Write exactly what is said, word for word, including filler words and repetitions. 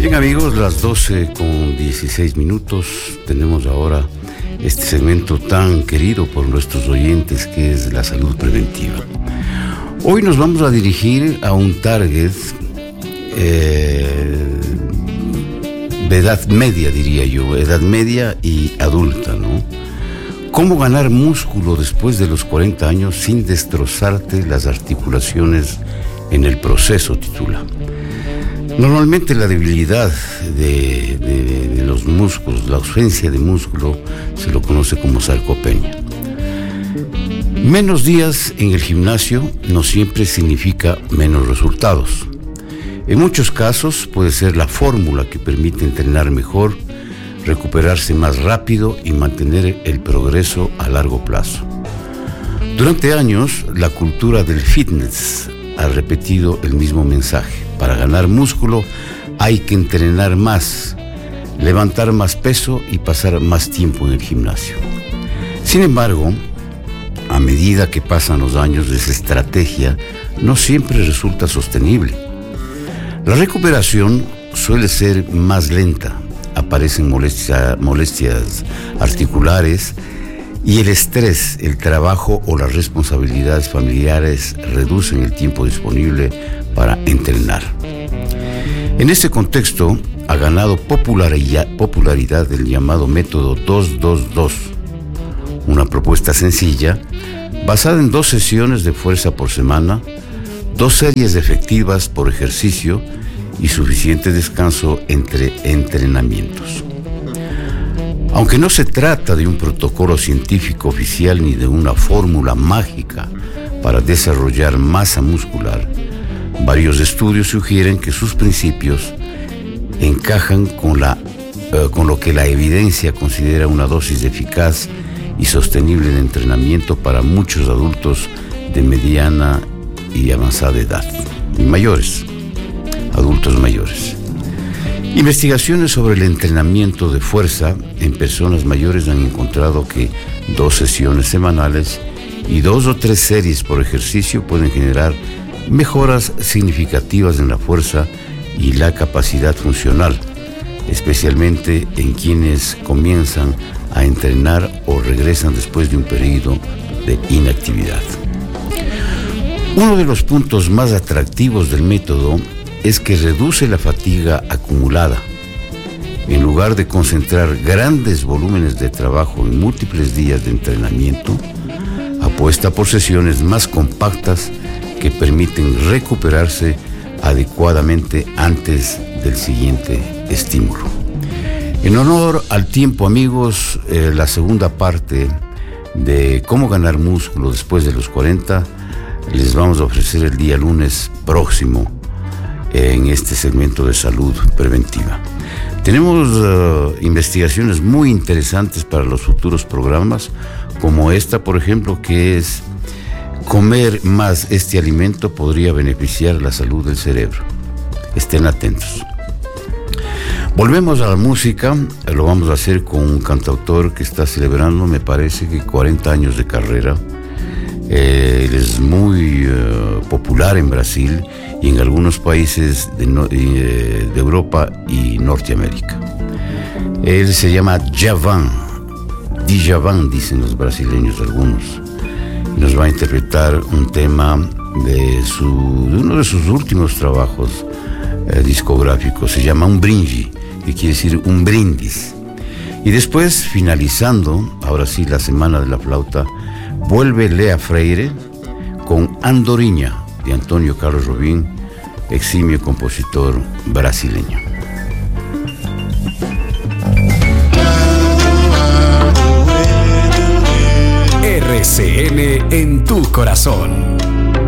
Bien, amigos, las doce con dieciséis minutos. Tenemos ahora este segmento tan querido por nuestros oyentes, que es la salud preventiva. Hoy nos vamos a dirigir a un target eh, de edad media, diría yo, edad media y adulta, ¿no? ¿Cómo ganar músculo después de los cuarenta años sin destrozarte las articulaciones en el proceso? Titula. Normalmente la debilidad de, de, de los músculos, la ausencia de músculo, se lo conoce como sarcopenia. Menos días en el gimnasio no siempre significa menos resultados. En muchos casos puede ser la fórmula que permite entrenar mejor, recuperarse más rápido y mantener el progreso a largo plazo. Durante años, la cultura del fitness ha repetido el mismo mensaje. Para ganar músculo hay que entrenar más, levantar más peso y pasar más tiempo en el gimnasio. Sin embargo, a medida que pasan los años, esa estrategia no siempre resulta sostenible. La recuperación suele ser más lenta, aparecen molestia, molestias articulares y el estrés, el trabajo o las responsabilidades familiares reducen el tiempo disponible para entrenar. En este contexto ha ganado popularidad, popularidad el llamado método dos dos dos, una propuesta sencilla basada en dos sesiones de fuerza por semana, dos series efectivas por ejercicio y suficiente descanso entre entrenamientos. Aunque no se trata de un protocolo científico oficial ni de una fórmula mágica para desarrollar masa muscular, varios estudios sugieren que sus principios encajan con, la, eh, con lo que la evidencia considera una dosis eficaz y sostenible de entrenamiento para muchos adultos de mediana y avanzada edad, y mayores, adultos mayores. Investigaciones sobre el entrenamiento de fuerza en personas mayores han encontrado que dos sesiones semanales y dos o tres series por ejercicio pueden generar mejoras significativas en la fuerza y la capacidad funcional, especialmente en quienes comienzan a entrenar o regresan después de un periodo de inactividad. Uno de los puntos más atractivos del método es que reduce la fatiga acumulada. En lugar de concentrar grandes volúmenes de trabajo en múltiples días de entrenamiento, apuesta por sesiones más compactas que permiten recuperarse adecuadamente antes del siguiente estímulo. En honor al tiempo, amigos, eh, la segunda parte de cómo ganar músculo después de los cuarenta les vamos a ofrecer el día lunes próximo en este segmento de salud preventiva. Tenemos uh, investigaciones muy interesantes para los futuros programas, como esta, por ejemplo, que es comer más este alimento podría beneficiar la salud del cerebro. Estén atentos. Volvemos a la música, lo vamos a hacer con un cantautor que está celebrando, me parece que cuarenta años de carrera. Eh, él es muy uh, popular en Brasil y en algunos países de, no, eh, de Europa y Norteamérica. Él se llama Djavan, Djavan dicen los brasileños algunos. Nos va a interpretar un tema de, su, de uno de sus últimos trabajos eh, discográficos. Se llama Un Brinde, que quiere decir un brindis. Y después, finalizando, ahora sí, la Semana de la Flauta, vuelve Lea Freire con Andorinha, de Antonio Carlos Jobim, eximio compositor brasileño. R C N en tu corazón.